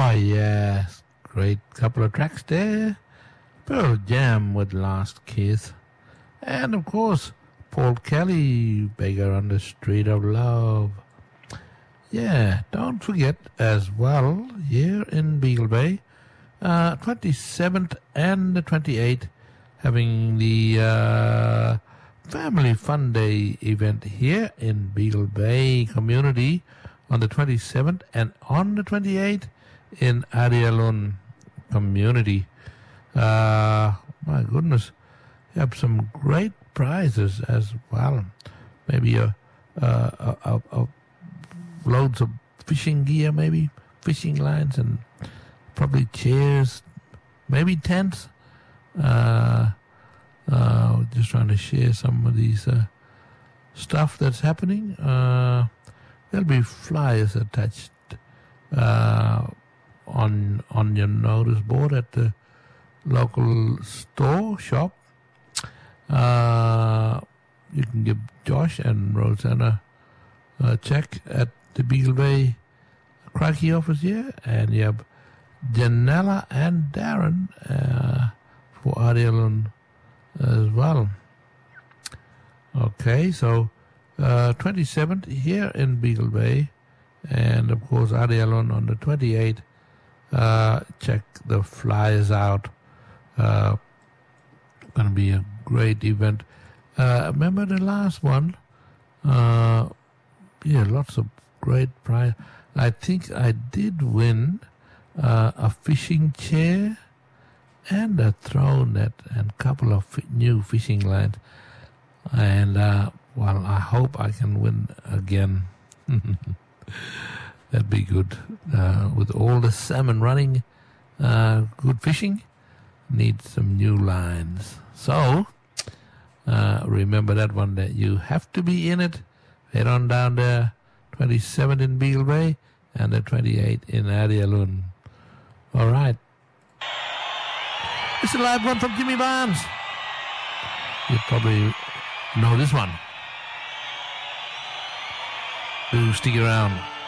Oh, yes. Great couple of tracks there. Pearl Jam with Last Kiss. And, of course, Paul Kelly, Beggar on the Street of Love. Yeah, don't forget as well, here in Beagle Bay, 27th and the 28th, having the Family Fun Day event here in Beagle Bay community on the 27th and on the 28th in Adialon community. My goodness, you have some great prizes as well. Maybe loads of fishing gear, maybe fishing lines, and probably chairs, maybe tents. Just trying to share some of these stuff that's happening. There'll be flyers attached on your notice board at the local shop. You can give Josh and Rosanna a check at the Beagle Bay Crikey office here, and you have Janella and Darren for Adialon as well. Okay, so 27th here in Beagle Bay, and of course Adialon on the 28th. Check the flyers out. Going to be a great event. Remember the last one? Lots of great prize. I think I did win a fishing chair and a throw net and a couple of new fishing lines. And, I hope I can win again. That'd be good. With all the salmon running, good fishing, need some new lines. So, remember that one, that you have to be in it. Head on down there, 27th in Beagle Bay and the 28th in Adialon. All right. It's a live one from Jimmy Barnes. You probably know this one. Do stick around.